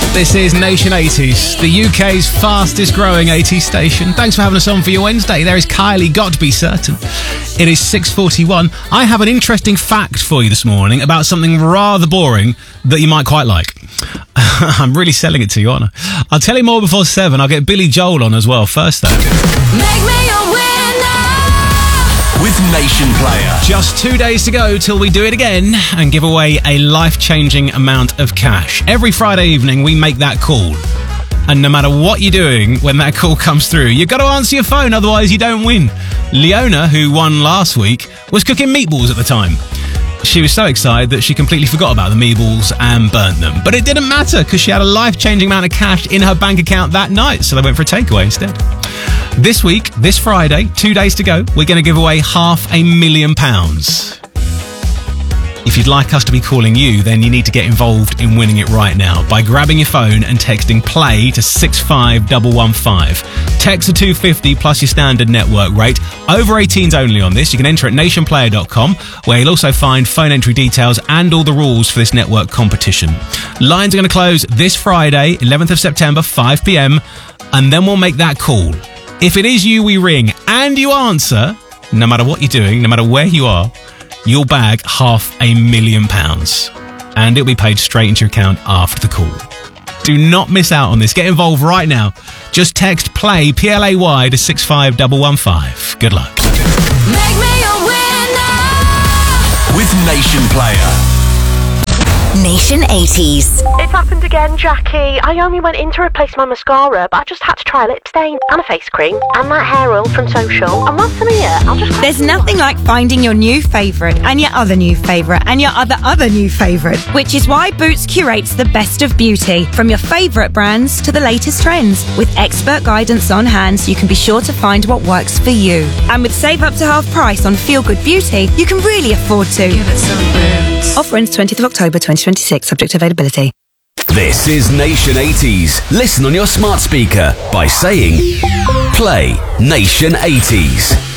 This is Nation 80s, the UK's fastest growing 80s station. Thanks for having us on for your Wednesday. There is Kylie, Got to Be Certain. It is 6:41. I have an interesting fact for you this morning about something rather boring that you might quite like. I'm really selling it to you, aren't I? I'll tell you more before 7. I'll get Billy Joel on as well. First, though. Make me a winner with Nation Player. Just 2 days to go till we do it again and give away a life-changing amount of cash. Every Friday evening, we make that call. And no matter what you're doing when that call comes through, you've got to answer your phone, otherwise you don't win. Leona, who won last week, was cooking meatballs at the time. She was so excited that she completely forgot about the meatballs and burnt them. But it didn't matter because she had a life-changing amount of cash in her bank account that night, so they went for a takeaway instead. This week, this Friday, 2 days to go, we're going to give away £500,000. If you'd like us to be calling you, then you need to get involved in winning it right now by grabbing your phone and texting PLAY to 65115. Text to 250 plus your standard network rate. Over 18s only on this. You can enter at nationplayer.com, where you'll also find phone entry details and all the rules for this network competition. Lines are going to close this Friday, 11th of September, 5 p.m, and then we'll make that call. If it is you we ring and you answer, no matter what you're doing, no matter where you are, you'll bag £500,000 and it'll be paid straight into your account after the call. Do not miss out on this. Get involved right now. Just text PLAY, PLAY to 65115. Good luck. Make me a winner with Nation Player. Nation 80s. It's happened again, Jackie. I only went in to replace my mascara, but I just had to try a lip stain and a face cream and that hair oil from Social. And whilst I'm here, I'll just... There's nothing like finding your new favourite and your other new favourite and your other new favourite, which is why Boots curates the best of beauty, from your favourite brands to the latest trends. With expert guidance on hand, so you can be sure to find what works for you. And with save up to half price on Feel Good Beauty, you can really afford to. Give it some Boots. Offer ends 20th of October 2026, subject to availability. This is Nation 80s. Listen on your smart speaker by saying, Play Nation 80s.